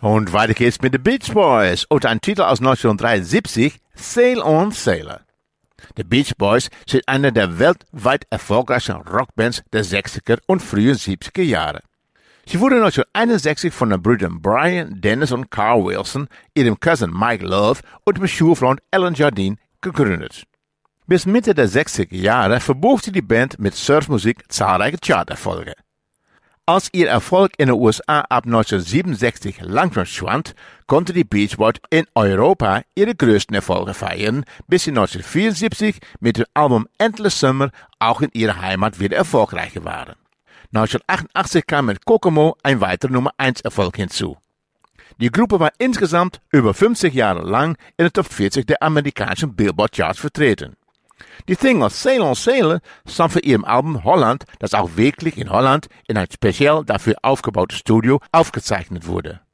Und weiter geht's mit den Beach Boys und ein Titel aus 1973, Sail on Sailor. Die Beach Boys sind eine der weltweit erfolgreichsten Rockbands der 60er und frühen 70er Jahre. Sie wurde 1961 von den Brüdern Brian, Dennis und Carl Wilson, ihrem Cousin Mike Love und dem Schulfreund Alan Jardine gegründet. Bis Mitte der 60er Jahre verbuchte die Band mit Surfmusik zahlreiche Charterfolge. Als ihr Erfolg in den USA ab 1967 langsam schwand, konnte die Beach Boys in Europa ihre größten Erfolge feiern, bis sie 1974 mit dem Album Endless Summer auch in ihrer Heimat wieder erfolgreicher waren. 1988 kam mit Kokomo ein weiterer Nummer 1 Erfolg hinzu. Die Gruppe war insgesamt über 50 Jahre lang in der Top 40 der amerikanischen Billboard Charts vertreten. Die Single Sail on Sailor stammt von ihrem Album Holland, das auch wirklich in Holland in ein speziell dafür aufgebautes Studio aufgezeichnet wurde.